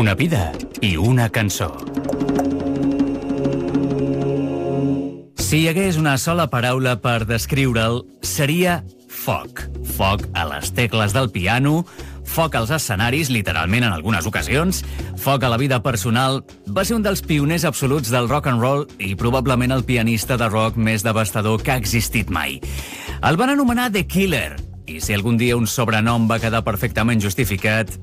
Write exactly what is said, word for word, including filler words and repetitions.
Una vida i una cançó. Si hi hagués una sola paraula per descriure'l, seria foc. Foc a les tecles del piano, foc als escenaris, literalment en algunes ocasions, foc a la vida personal. Va ser un dels pioners absoluts del rock and roll i probablement el pianista de rock més devastador que ha existit mai. El van anomenar The Killer, i si algun dia un sobrenom va quedar perfectament justificat,